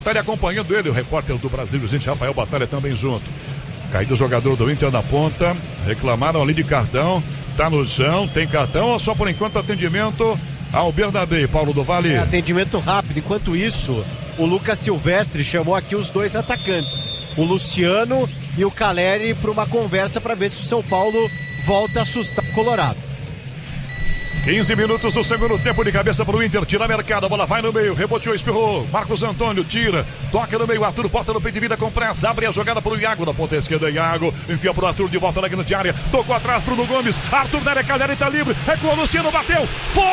Batalha acompanhando ele, o repórter do Brasil, o gente Rafael Batalha também junto. Caído o jogador do Inter na ponta, reclamaram ali de cartão, tá no chão, tem cartão ou só por enquanto atendimento ao Bernabé, Paulo do Vale? Atendimento rápido, enquanto isso, o Lucas Silvestre chamou aqui os dois atacantes, o Luciano e o Caleri, para uma conversa para ver se o São Paulo volta a assustar o Colorado. 15 minutos do segundo tempo, de cabeça pro Inter, tira a mercado, a bola vai no meio, reboteou, espirrou, Marcos Antônio tira, toca no meio, Arthur bota no peito de vida com pressa, abre a jogada pro Iago, na ponta esquerda, Iago, enfia pro Arthur, de volta na grande área, tocou atrás, Bruno Gomes, Arthur na área, Caleri tá livre, recuou, Luciano bateu,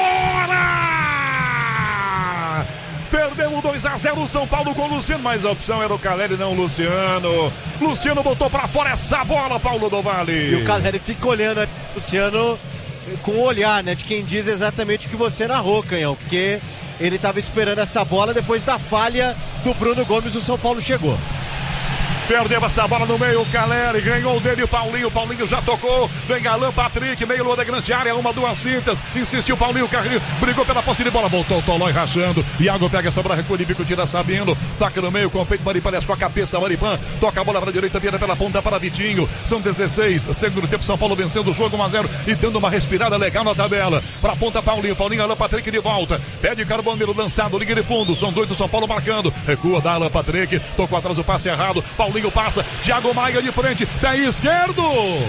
fora! Perdeu o 2-0 São Paulo com o Luciano, mas a opção era o Caleri, não o Luciano. Luciano botou pra fora essa bola, Paulo do Vale. E o Caleri fica olhando o Luciano com o olhar, né, de quem diz exatamente o que você narrou, Canhão, porque ele estava esperando essa bola, depois da falha do Bruno Gomes, o São Paulo chegou. Perdeu essa bola no meio, o Caleri ganhou dele, Paulinho já tocou, vem Alan Patrick, meio lua da grande área, 1-2 fintas, insistiu Paulinho, Carrinho, brigou pela posse de bola, voltou o Tolói rachando, Iago pega a sobra, recolhe, bico, tira Sabino, toca no meio, com o peito, Maripan, com a cabeça, Maripan, toca a bola para a direita, vira pela ponta para Vitinho, são 16, segundo tempo, São Paulo vencendo o jogo 1-0 e dando uma respirada legal na tabela, para a ponta Paulinho, Alan Patrick de volta, pede Carboneiro lançado, liga de fundo, são 2 do São Paulo marcando, recua da Alan Patrick, tocou atrás o passe errado, Paulinho passa, Thiago Maia de frente, pé esquerdo.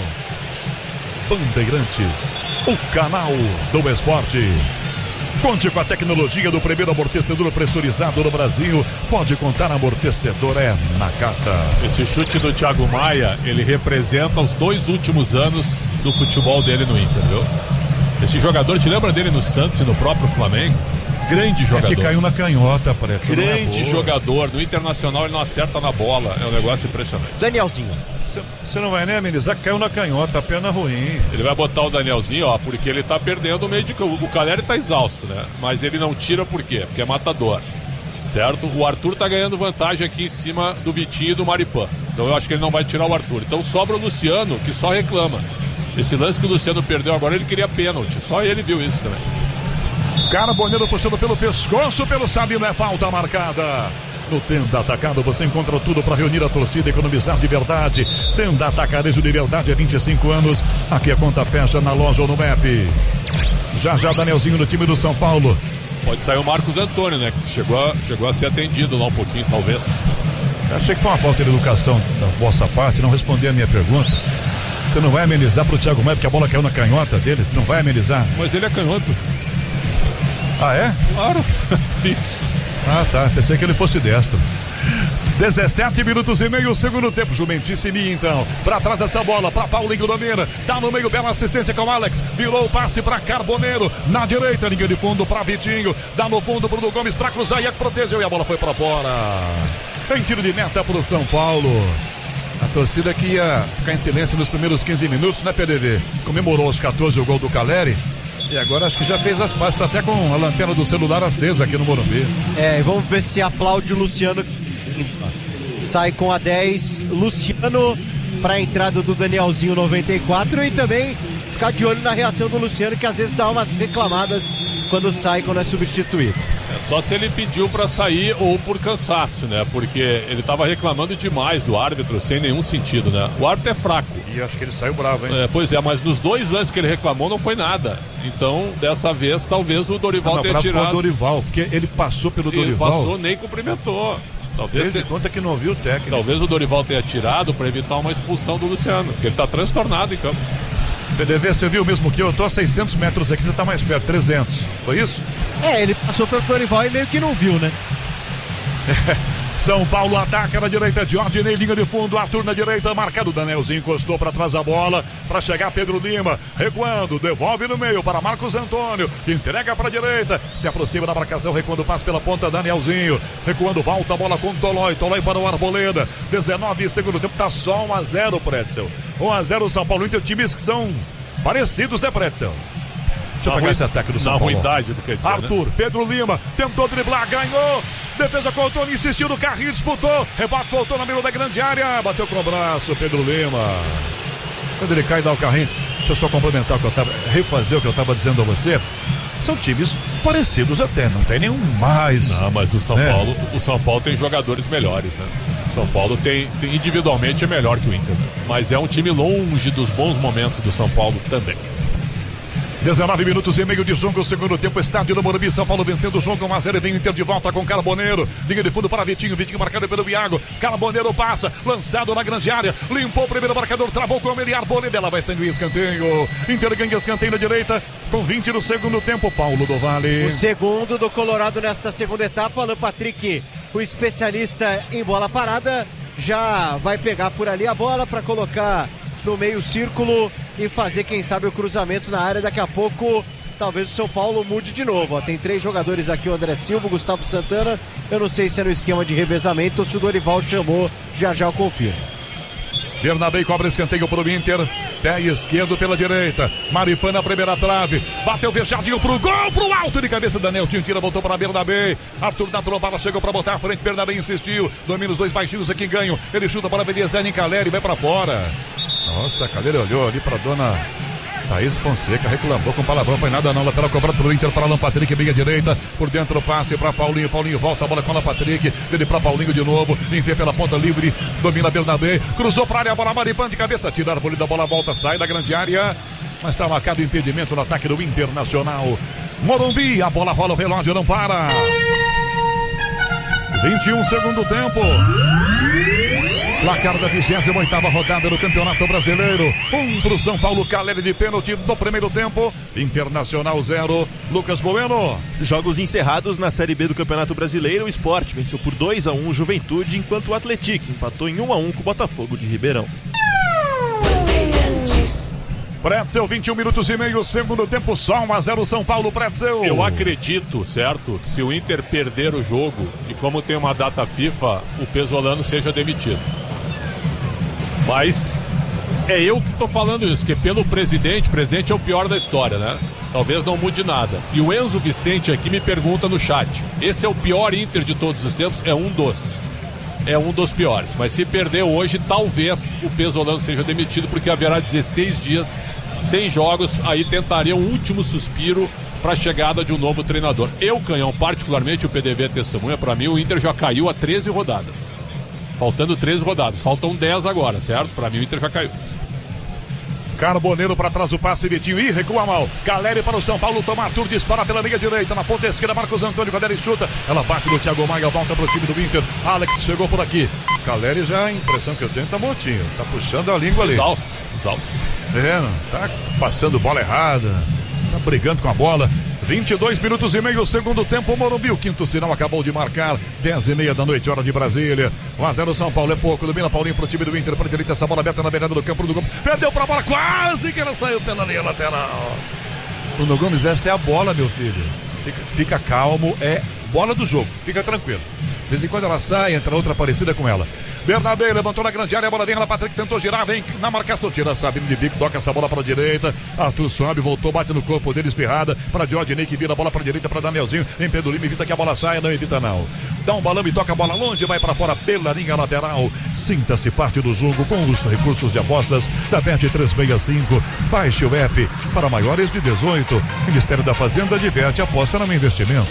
Bandeirantes, o canal do esporte. Conte com a tecnologia do primeiro amortecedor pressurizado no Brasil. Pode contar, amortecedor é Nakata. Esse chute do Thiago Maia, ele representa os 2 últimos anos do futebol dele no Inter, viu? Esse jogador, te lembra dele no Santos e no próprio Flamengo? Grande jogador. É que caiu na canhota, parece. Grande jogador. No Internacional ele não acerta na bola. É um negócio impressionante. Danielzinho. Você não vai nem amenizar, caiu na canhota, a perna ruim. Ele vai botar o Danielzinho, ó, porque ele tá perdendo o meio de campo. O Caleri tá exausto, né? Mas ele não tira por quê? Porque é matador. Certo? O Arthur tá ganhando vantagem aqui em cima do Vitinho e do Maripan. Então eu acho que ele não vai tirar o Arthur. Então sobra o Luciano, que só reclama. Esse lance que o Luciano perdeu agora, ele queria pênalti. Só ele viu isso também. Carboneiro puxando pelo pescoço, pelo Sabino, é falta marcada. No Tenda Atacado você encontra tudo para reunir a torcida e economizar de verdade. Tenda Atacarejo de verdade, há 25 anos. Aqui a conta fecha na loja ou no MAP. Já Danielzinho no time do São Paulo. Pode sair o Marcos Antônio, né? Que chegou a ser atendido lá um pouquinho, talvez. Achei que foi uma falta de educação da vossa parte, não responder a minha pergunta. Você não vai amenizar pro Thiago Maia porque a bola caiu na canhota dele? Você não vai amenizar? Mas ele é canhoto. Ah, é? Claro. Isso. Ah, tá. Pensei que ele fosse destro. 17 minutos e meio, segundo tempo. Jumentíssimo, então. Pra trás dessa bola, pra Paulinho domina. Tá no meio, bela assistência com o Alex. Virou o passe pra Carboneiro. Na direita, linha de fundo pra Vitinho. Dá no fundo, Bruno Gomes pra cruzar. E protegeu e a bola foi pra fora. Tem tiro de meta pro São Paulo. A torcida que ia ficar em silêncio nos primeiros 15 minutos, né, PDV? Comemorou aos 14 o gol do Caleri. E agora acho que já fez as pazes, tá até com a lanterna do celular acesa aqui no Morumbi. É, vamos ver se aplaude o Luciano. Sai com a 10, Luciano para a entrada do Danielzinho 94 e também ficar de olho na reação do Luciano, que às vezes dá umas reclamadas quando sai, quando é substituído. É só se ele pediu para sair ou por cansaço, né? Porque ele tava reclamando demais do árbitro, sem nenhum sentido, né? O árbitro é fraco. E acho que ele saiu bravo, hein? Pois é, mas nos 2 lances que ele reclamou não foi nada. Então, dessa vez, talvez o Dorival tenha tirado. O Dorival, porque ele passou pelo Dorival. Ele passou, nem cumprimentou. Talvez de conta que não ouviu o técnico. Talvez o Dorival tenha tirado para evitar uma expulsão do Luciano, porque ele tá transtornado em campo. PDV, você viu mesmo que eu tô a 600 metros aqui, você tá mais perto, 300, foi isso? É, ele passou pelo Dorival e meio que não viu, né? São Paulo ataca na direita, Diordinei, linha de fundo, Arthur na direita, marcado, Danielzinho encostou para trás a bola, para chegar Pedro Lima, recuando, devolve no meio para Marcos Antônio, que entrega para a direita, se aproxima da marcação, recuando, passa pela ponta, Danielzinho, recuando, volta a bola com Tolói para o Arboleda, 19 segundo tempo, tá só 1-0, Pretzel, 1-0 São Paulo, Inter, times que são parecidos, né, Pretzel? Deixa eu pegar esse ataque do São Paulo. Na ruindade do que dizer, Arthur, né? Pedro Lima, tentou driblar, ganhou. Defesa com o Antônio, insistiu no carrinho, disputou. Rebate, voltou na meio da grande área. Bateu com o braço, Pedro Lima. Quando ele cai, dá o carrinho. Deixa eu só complementar o que eu tava, refazer o que eu estava dizendo a você. São times parecidos até, não tem nenhum mais. Não, mas o São Paulo tem jogadores melhores, né? O São Paulo tem individualmente é melhor que o Inter, mas é um time longe dos bons momentos do São Paulo também. 19 minutos e meio de jogo, o segundo tempo, estádio do Morumbi, São Paulo vencendo o jogo, 1-0 e vem o Inter de volta com Carboneiro, linha de fundo para Vitinho marcado pelo Iago, Carboneiro passa, lançado na grande área, limpou o primeiro marcador, travou com ele, Arboleda, ela vai saindo o escanteio, Inter ganha escanteio na direita, com 20 no segundo tempo, Paulo do Vale. O segundo do Colorado nesta segunda etapa, Alan Patrick, o especialista em bola parada, já vai pegar por ali a bola para colocar no meio círculo e fazer, quem sabe, o cruzamento na área. Daqui a pouco talvez o São Paulo mude de novo. Ó, tem 3 jogadores aqui, o André Silva, o Gustavo Santana. Eu não sei se é no esquema de revezamento ou se o Dorival chamou, já eu confirmo. Bernabé cobra escanteio para o Inter, pé esquerdo pela direita, Maripan na primeira trave, bateu fechadinho pro gol, pro alto de cabeça, Daniel tira, voltou para Bernabé, Arthur da trombada, chegou para botar à frente, Bernabé insistiu, domina os 2 baixinhos aqui, ganham, ele chuta para Beliazene, Caleri, vai para fora. Nossa, Caleri olhou ali para dona Thaís Fonseca, reclamou com palavrão, foi nada não, lateral cobrado pro Inter para Alan Patrick, meia direita, por dentro o passe para Paulinho, Paulinho volta a bola com Alan Patrick, dele para Paulinho de novo, enfia pela ponta livre, domina Bernabé, cruzou para a área, a bola Maripan de cabeça, tira a Arboleda, a bola volta, sai da grande área, mas está marcado o impedimento no ataque do Internacional. Morumbi, a bola rola, o relógio não para. 21 segundo tempo. Placar da 28ª rodada do Campeonato Brasileiro. 1 pro São Paulo, Caleri de pênalti no primeiro tempo. Internacional 0. Lucas Bueno. Jogos encerrados na Série B do Campeonato Brasileiro. O Sport venceu por 2-1 o Juventude, enquanto o Atlético empatou em 1-1 com o Botafogo de Ribeirão. Pretzel, 21 minutos e meio, segundo tempo, só 1-0 São Paulo, Pretzel. Eu acredito, certo, que se o Inter perder o jogo, e como tem uma data FIFA, o Pesolano seja demitido. Mas é eu que estou falando isso, que pelo presidente, o presidente é o pior da história, né? Talvez não mude nada. E o Enzo Vicente aqui me pergunta no chat, esse é o pior Inter de todos os tempos? É um dos piores, mas se perder hoje, talvez o Pesolano seja demitido, porque haverá 16 dias sem jogos, aí tentaria um último suspiro para a chegada de um novo treinador. Eu, Canhão, particularmente, o PDV é testemunha, para mim o Inter já caiu a 13 rodadas, faltando 13 rodadas, faltam 10 agora, certo? Para mim o Inter já caiu. Carboneiro para trás, o passe, Vitinho, e recua mal. Caleri para o São Paulo, toma Arthur, dispara pela meia direita, na ponta esquerda, Marcos Antônio, Caleri chuta, ela bate no Thiago Maia, volta para o time do Inter, Alex chegou por aqui. Caleri já, a impressão que eu tenho, tá mortinho, tá puxando a língua ali. Exausto. É, tá passando bola errada, tá brigando com a bola. 22 minutos e meio, segundo tempo, Morumbi, o quinto sinal acabou de marcar, 10h30 da noite, hora de Brasília. 1-0 São Paulo, é pouco, domina Paulinho pro time do Inter, para direita, essa bola aberta na beirada do campo, perdeu pra bola, quase que ela saiu pela linha lateral. Bruno Gomes, essa é a bola, meu filho, fica calmo, é bola do jogo, fica tranquilo. De vez em quando ela sai, entra outra parecida com ela. Bernabé levantou na grande área, a bola vem, ela Patrick tentou girar, vem na marcação, tira Sabino de bico, toca essa bola para a direita, Arthur sobe, voltou, bate no corpo dele, espirrada, para Diodinei que vira a bola para a direita, para Danielzinho, em Pedro Lima, evita que a bola saia, não evita não. Dá um balão e toca a bola longe, vai para fora pela linha lateral. Sinta-se parte do jogo com os recursos de apostas da Bet365. Baixe o app para maiores de 18. Ministério da Fazenda diverte, aposta no investimento.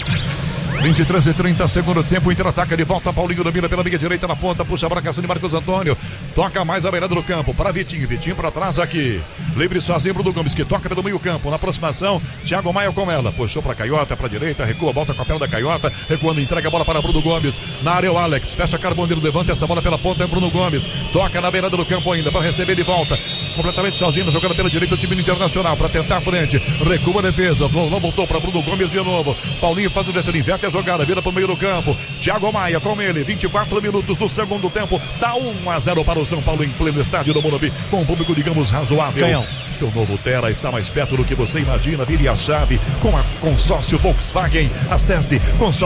23h30, segundo tempo, o Inter ataca de volta, Paulinho domina pela meia direita na ponta, puxa a marcação de Marcos Antônio, toca mais a beirada do campo, para Vitinho para trás aqui, livre sozinho Bruno Gomes, que toca pelo meio campo, na aproximação, Thiago Maia com ela, puxou para Caiota, para direita, recua, volta com a pé da Caiota, recuando, entrega a bola para Bruno Gomes, na área o Alex, fecha Carboneiro, levanta essa bola pela ponta, é Bruno Gomes, toca na beirada do campo ainda, para receber de volta, completamente sozinho, jogando pela direita o time do Internacional, para tentar a frente, recua a defesa, não voltou para Bruno Gomes de novo, Paulinho faz o gesto, inverte a jogada, vira para o meio do campo, Thiago Maia com ele, 24 minutos do segundo tempo, dá 1-0 para o São Paulo em pleno estádio do Morumbi, com um público, digamos, razoável. Canhão. Seu novo Tera está mais perto do que você imagina, vire a chave com a consórcio Volkswagen, acesse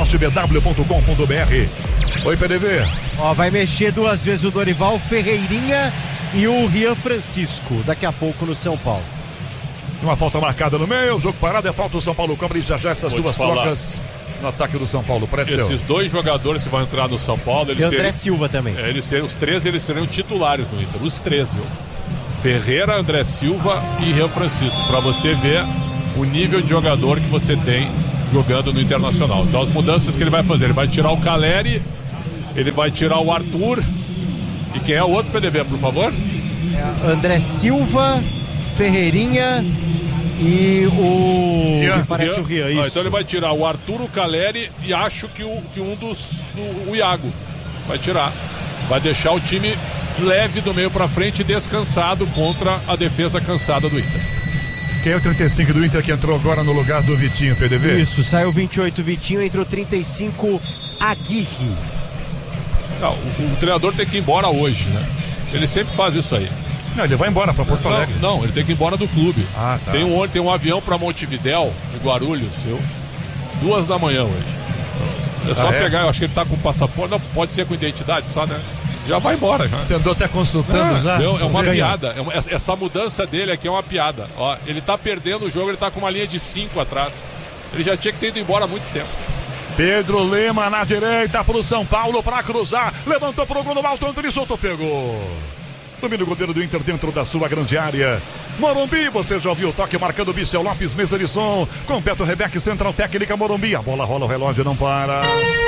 consórciobw.com.br. Oi, PDV. Ó, vai mexer 2 vezes o Dorival, Ferreirinha e o Rian Francisco, daqui a pouco no São Paulo. Uma falta marcada no meio, jogo parado, é falta, o São Paulo cobre já essas duas trocas no ataque do São Paulo. Esses 2 jogadores que vão entrar no São Paulo, e André Silva também. Os 3 eles serão titulares no Inter, os 3, viu? Ferreira, André Silva e Rian Francisco, para você ver o nível de jogador que você tem jogando no Internacional. Então as mudanças que ele vai fazer, ele vai tirar o Caleri, ele vai tirar o Arthur, e quem é o outro, PDB, por favor? André Silva, Ferreirinha e o... Rian. Parece o Rian, isso. Então ele vai tirar o Arthur, o Caleri e acho que o Iago vai tirar. Vai deixar o time leve do meio pra frente e descansado contra a defesa cansada do Inter. Quem é o 35 do Inter que entrou agora no lugar do Vitinho, PDB? Isso, saiu 28 Vitinho, entrou 35 Aguirre. Não, o treinador tem que ir embora hoje, né? Ele sempre faz isso aí. Não, ele vai embora pra Porto Alegre. Não, ele tem que ir embora do clube. Ah, tá. Tem um avião pra Montevidéu, de Guarulhos, 2 da manhã hoje. É só pegar, eu acho que ele tá com passaporte, não, pode ser com identidade só, né? Já vai embora, já. Você andou até consultando já? É uma piada. Essa mudança dele aqui é uma piada. Ó, ele tá perdendo o jogo, ele tá com uma linha de 5 atrás. Ele já tinha que ter ido embora há muito tempo. Pedro Lima na direita pro São Paulo pra cruzar. Levantou pro gol no alto, Antônio soltou, pegou. Domina o goleiro do Inter dentro da sua grande área. Morumbi, você já ouviu o toque marcando o Michel Lopes, mesa de som. Completo Rebeca, Central Técnica Morumbi. A bola rola, o relógio não para.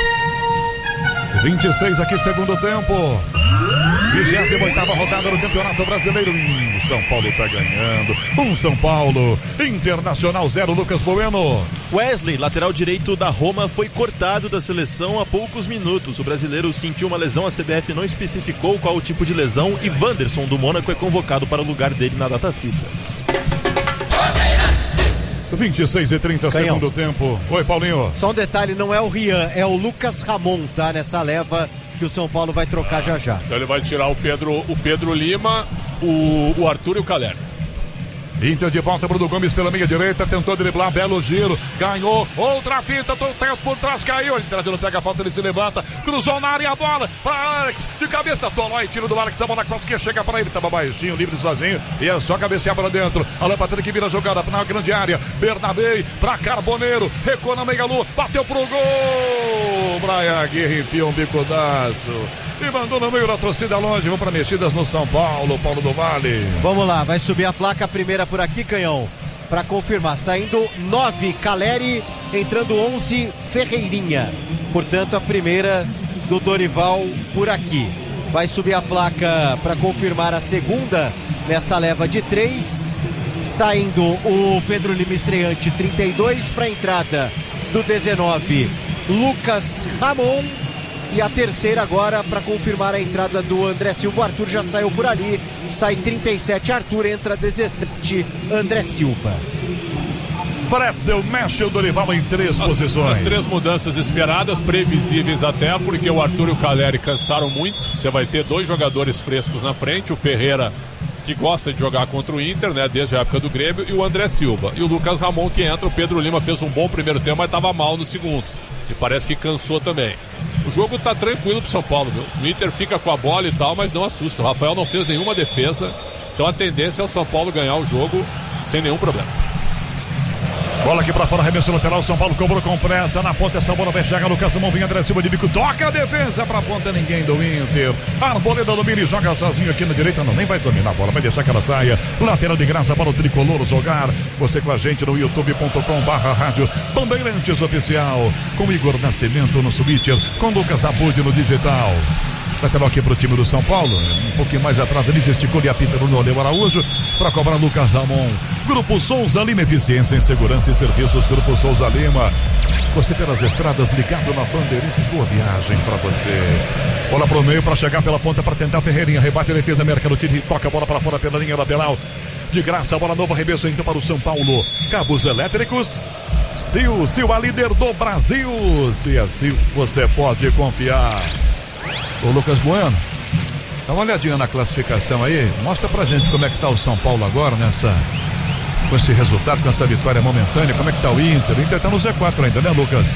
26 aqui, segundo tempo. 28ª rodada do Campeonato Brasileiro. São Paulo está ganhando. São Paulo. Internacional 0, Lucas Bueno. Wesley, lateral direito da Roma, foi cortado da seleção há poucos minutos. O brasileiro sentiu uma lesão, a CBF não especificou qual o tipo de lesão e Wanderson do Mônaco é convocado para o lugar dele na data FIFA. 26:30, segundo tempo. Oi, Paulinho. Só um detalhe, não é o Rian, é o Lucas Ramon, tá? Nessa leva que o São Paulo vai trocar já. Então ele vai tirar o Pedro Lima, o Arthur e o Caleri. Inter de volta, Bruno Gomes pela meia direita, tentou driblar, belo giro, ganhou, outra finta, por trás, caiu, ele não pega a falta, ele se levanta, cruzou na área a bola, para Alex, de cabeça, Tolói, tiro do Alex, a bola quase que chega para ele, tava baixinho, livre sozinho, e é só cabecear para dentro, Alan Patrick que vira a jogada na grande área, Bernabé para Carboneiro, recuou na meia-lua, bateu pro gol, Brian Aguirre enfiou um bicudaço. E mandou no meio da torcida longe. Vamos para mexidas no São Paulo, Paulo do Vale. Vamos lá, vai subir a placa primeira por aqui, Canhão. Para confirmar, saindo 9 Caleri, entrando 11 Ferreirinha. Portanto, a primeira do Dorival por aqui. Vai subir a placa para confirmar a segunda nessa leva de 3. Saindo o Pedro Lima estreante, 32 para a entrada do 19, Lucas Ramon. E a terceira agora para confirmar a entrada do André Silva. O Arthur já saiu por ali. Sai 37, Arthur entra 17, André Silva. Pretzel mexe o Dorival em 3 posições. As 3 mudanças esperadas, previsíveis até, porque o Arthur e o Caleri cansaram muito. Você vai ter 2 jogadores frescos na frente. O Ferreira, que gosta de jogar contra o Inter, né, desde a época do Grêmio, e o André Silva. E o Lucas Ramon que entra. O Pedro Lima fez um bom primeiro tempo, mas estava mal no segundo. E parece que cansou também. O jogo tá tranquilo pro São Paulo, viu? O Inter fica com a bola e tal, mas não assusta. O Rafael não fez nenhuma defesa. Então a tendência é o São Paulo ganhar o jogo sem nenhum problema. Bola aqui pra fora, arremesso lateral, São Paulo cobrou com pressa, na ponta essa bola vai chegar, Lucas Ramon, vem André Silva de bico, toca a defesa pra ponta, ninguém do Inter, Arboleda domina e joga sozinho aqui na direita, não, nem vai dominar a bola, vai deixar que ela saia, lateral de graça para o Tricolor jogar, você com a gente no youtube.com/rádio Bandeirantes Oficial, com Igor Nascimento no Switcher, com Lucas Abud no digital. Lateral aqui pro time do São Paulo, um pouquinho mais atrás ali, gesticou e apita no Oleu Araújo para cobrar Lucas Ramon. Grupo Souza Lima, eficiência em segurança e serviços. Grupo Souza Lima, você pelas estradas ligado na Bandeirantes, boa viagem para você. Bola pro meio para chegar pela ponta para tentar Ferreirinha, rebate a defesa, América no time, toca a bola para fora pela linha lateral. De graça, a bola nova, arremesso então para o São Paulo. Cabos elétricos, Sil, a líder do Brasil. Se assim você pode confiar. Ô Lucas Bueno, dá uma olhadinha na classificação aí, mostra pra gente como é que tá o São Paulo agora com esse resultado, com essa vitória momentânea, como é que tá o Inter tá no Z4 ainda, né, Lucas?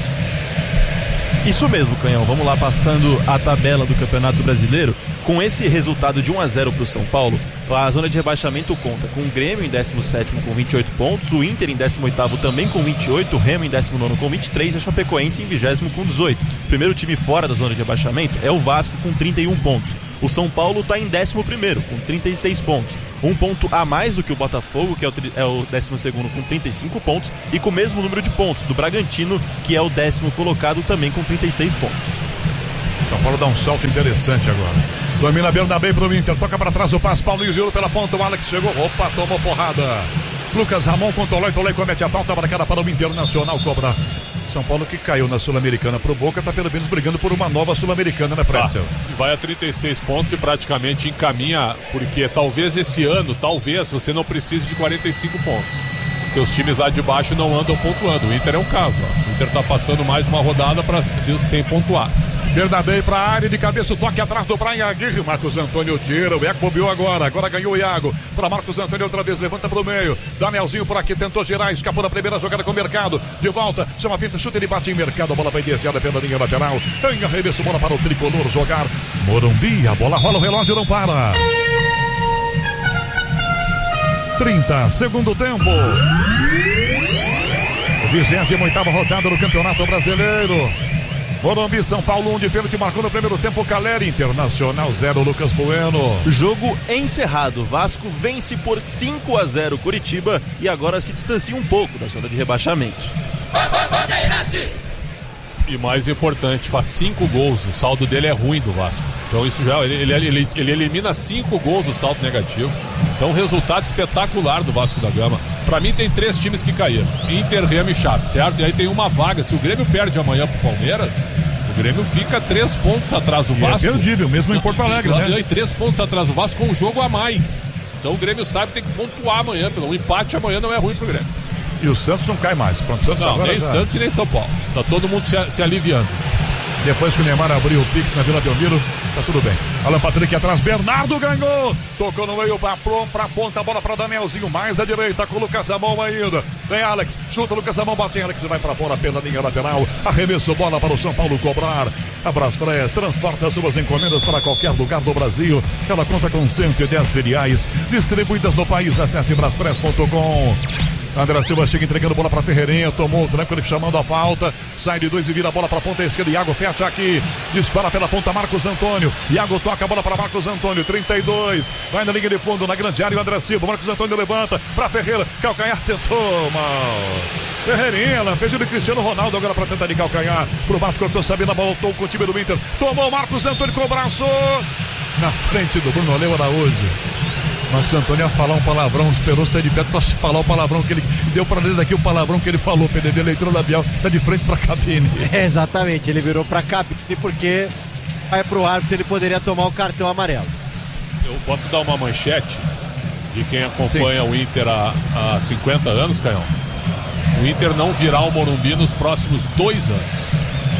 Isso mesmo, Canhão, vamos lá passando a tabela do Campeonato Brasileiro. Com esse resultado de 1-0 para o São Paulo, a zona de rebaixamento conta com o Grêmio em 17º com 28 pontos, o Inter em 18º também com 28, o Remo em 19º com 23 e a Chapecoense em 20º com 18. O primeiro time fora da zona de rebaixamento é o Vasco com 31 pontos. O São Paulo está em 11º, com 36 pontos. Um ponto a mais do que o Botafogo, que é o 12º com 35 pontos, e com o mesmo número de pontos do Bragantino, que é o 10º colocado, também com 36 pontos. São Paulo dá um salto interessante agora. Domina Bernabé pro Inter, toca para trás o passe, Paulinho girou pela ponta, o Alex chegou, opa, tomou porrada. Lucas Ramon com Tolói comete a falta marcada para o Internacional cobrar. São Paulo que caiu na Sul-Americana pro Boca, tá pelo menos brigando por uma nova Sul-Americana, né, Pretzel? Vai a 36 pontos e praticamente encaminha, porque talvez esse ano, você não precise de 45 pontos. Porque os times lá de baixo não andam pontuando. O Inter é um caso, ó. O Inter tá passando mais uma rodada para preciso sem pontuar. Bernabé para a área de cabeça, o toque atrás do Brian Aguirre. Marcos Antônio tira, o Iago bobeou agora ganhou o Iago. Para Marcos Antônio outra vez, levanta para o meio. Danielzinho por aqui, tentou girar, escapou da primeira jogada com o Mercado. De volta, chama a finta, chuta, ele bate em Mercado. A bola vai desviada pela linha lateral. Em arremesso, bola para o tricolor jogar. Morumbi, a bola rola, o relógio não para. 30, segundo tempo. 28ª rodada do Campeonato Brasileiro. Morumbi, São Paulo, 1 de pênalti, marcou no primeiro tempo Caleri. Internacional 0, Lucas Bueno. Jogo encerrado, Vasco vence por 5-0 Curitiba e agora se distancia um pouco da zona de rebaixamento. E mais importante, faz 5 gols, o saldo dele é ruim do Vasco. Então isso já, ele elimina 5 gols do saldo negativo. Então resultado espetacular do Vasco da Gama. Pra mim tem 3 times que caíram, Inter, Grêmio e Chape, certo? E aí tem uma vaga, se o Grêmio perde amanhã pro Palmeiras, o Grêmio fica 3 pontos atrás do Vasco. É perdível, mesmo em Porto Alegre, né? E 3 pontos atrás do Vasco com um jogo a mais. Então o Grêmio sabe que tem que pontuar amanhã, um empate amanhã não é ruim pro Grêmio. E o Santos não cai mais. Pronto, Santos não, agora nem já... Santos e nem São Paulo. Tá todo mundo se aliviando. Depois que o Neymar abriu o Pix na Vila Belmiro, tá tudo bem. Alan Patrick atrás, Bernardo ganhou. Tocou no meio pra ponta, a bola pra Danielzinho, mais à direita com o Lucas Ramon ainda. Vem Alex, chuta o Lucas Ramon, bate em Alex, vai pra fora pela linha lateral. Arremesso, bola para o São Paulo cobrar. A Braspress transporta suas encomendas para qualquer lugar do Brasil. Ela conta com 110 filiais distribuídas no país. Acesse braspress.com. André Silva chega entregando bola para Ferreirinha, tomou o tranco, ele chamando a falta, sai de 2 e vira a bola para a ponta esquerda. Iago fecha aqui, dispara pela ponta Marcos Antônio. Iago toca a bola para Marcos Antônio, 32, vai na linha de fundo, na grande área. O André Silva, Marcos Antônio levanta para Ferreira, calcanhar, tentou mal. Ferreirinha, lampejo de Cristiano Ronaldo agora para tentar de calcanhar. Pro Vasco, cortou Sabina, voltou com o time do Inter, tomou Marcos Antônio com o braço na frente do Bruno Leu Araújo. Marcos Antônio ia falar um palavrão, esperou sair de perto para falar o palavrão que ele deu para ler daqui, o palavrão que ele falou. PDD, leitura labial, tá de frente para a cabine. Exatamente, ele virou para a cabine porque vai pro árbitro, ele poderia tomar o cartão amarelo. Eu posso dar uma manchete de quem acompanha o Inter há 50 anos, Canhão? O Inter não virá o Morumbi nos próximos 2 anos.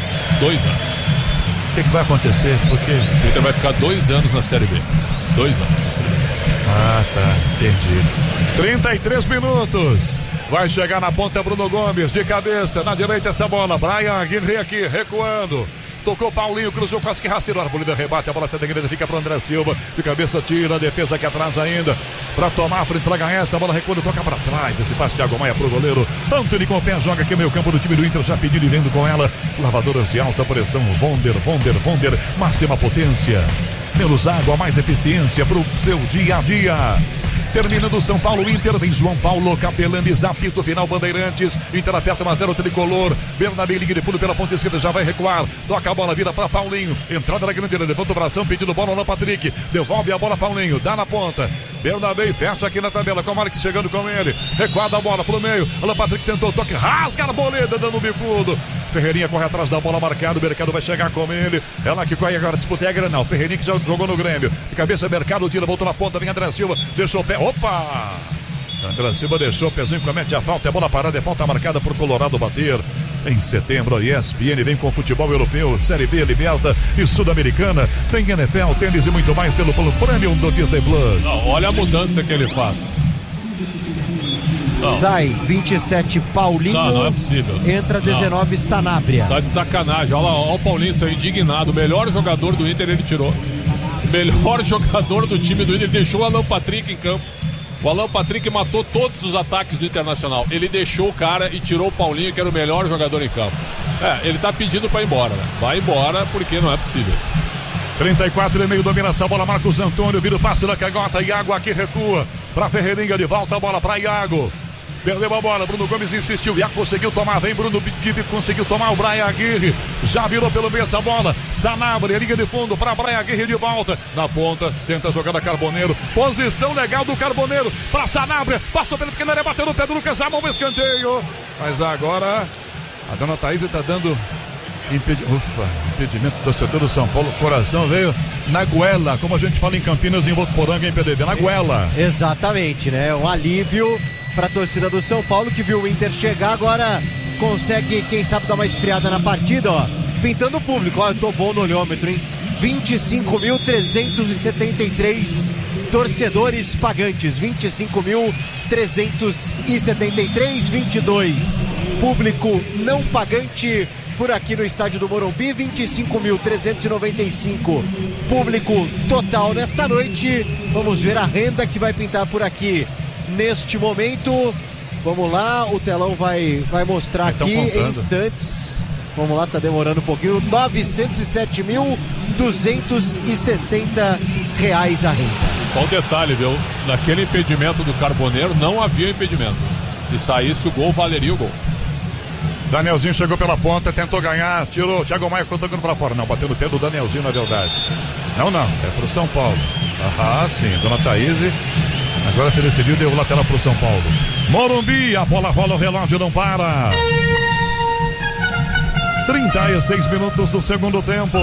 2 anos. O que vai acontecer? Porque o Inter vai ficar 2 anos na Série B. 2 anos na Série B. Ah, tá, entendi. 33 minutos. Vai chegar na ponta Bruno Gomes, de cabeça, na direita essa bola. Brian Aguirre aqui, recuando. Tocou Paulinho, cruzou quase que rasteiro. Arboleda rebate, a bola sai da igreja, fica para André Silva. De cabeça tira, a defesa aqui atrás ainda. Para tomar a frente, para ganhar essa bola, recuando, toca para trás. Esse passe Thiago Maia pro goleiro. Antony com o pé, joga aqui meio campo do time do Inter, já pedindo e vendo com ela. Lavadoras de alta pressão, Wonder, máxima potência. Menos água, mais eficiência pro seu dia a dia. Terminando São Paulo, Inter, vem João Paulo, Capelanes, apito final, Bandeirantes, Inter aperta 1-0, tricolor, Bernabé liga de fundo pela ponta esquerda, já vai recuar, toca a bola, vira para Paulinho, entrada na grande área, levanta o bração, pedindo bola no Patrick, devolve a bola Paulinho, dá na ponta, Bernabé fecha aqui na tabela, com o Marques chegando com ele, recuada a bola pro meio, Alan Patrick tentou o toque, rasga a Arboleda, dando um bicudo, Ferreirinha corre atrás da bola, marcado, o Mercado vai chegar com ele, ela que corre agora, disputa é a Granal, Ferreirinha que já jogou no Grêmio, de cabeça Mercado, tira, voltou na ponta, vem André Silva, deixou o pé, opa! André Silva deixou o pezinho, comete a falta, é bola parada, é falta marcada por Colorado bater. Em setembro, a ESPN vem com futebol europeu, Série B, Liberta e Sul-Americana. Tem NFL, tênis e muito mais pelo Premium do Disney Plus. Não, olha a mudança que ele faz. Não. Sai 27 Paulinho. Não é possível. Entra 19 Sanabria. Tá de sacanagem. Olha lá, o Paulinho saiu indignado. O melhor jogador do Inter ele tirou. O melhor jogador do time do Inter deixou o Alan Patrick em campo. O Alan Patrick matou todos os ataques do Internacional. Ele deixou o cara e tirou o Paulinho, que era o melhor jogador em campo. Ele tá pedindo pra ir embora, né? Vai embora porque não é possível isso. 34,5 domina essa bola, Marcos Antônio, vira o passe da canhota, Iago aqui recua para Ferreirinha, de volta a bola para Iago. Perdeu a bola, Bruno Gomes insistiu, Iago conseguiu tomar, vem Bruno Guibe, conseguiu tomar o Brian Aguirre, já virou pelo meio essa bola, Sanabria, linha de fundo para Brian Aguirre de volta, na ponta, tenta jogar da Carboneiro, posição legal do Carboneiro, para Sanabria, passou pelo pequeno área, bateu no pé do Lucas Amon, um escanteio, mas agora a dona Thaís está dando impedimento do torcedor do São Paulo, coração veio na goela, como a gente fala em Campinas, em Votuporanga, em PDB, na goela. Exatamente, né? Um alívio para a torcida do São Paulo, que viu o Inter chegar, agora consegue, quem sabe, dar uma esfriada na partida, ó. Pintando o público, ó, eu tô bom no olhômetro, hein? 25.373 torcedores pagantes, 25.373, 22 público não pagante por aqui no estádio do Morumbi, 25.395 público total nesta noite. Vamos ver a renda que vai pintar por aqui neste momento. Vamos lá, o telão vai mostrar aqui em instantes. Vamos lá, tá demorando um pouquinho. R$907.260 a renda. Só um detalhe, viu? Naquele impedimento do Carboneiro não havia impedimento. Se saísse o gol, valeria o gol. Danielzinho chegou pela ponta, tentou ganhar, tirou. Thiago Maia tocando pra fora. Não, bateu no pé do Danielzinho, na verdade. Não, é pro São Paulo. Sim, dona Thaís. Agora se decidiu, deu lateral pro São Paulo. Morumbi, a bola rola, o relógio não para. 36 minutos do segundo tempo.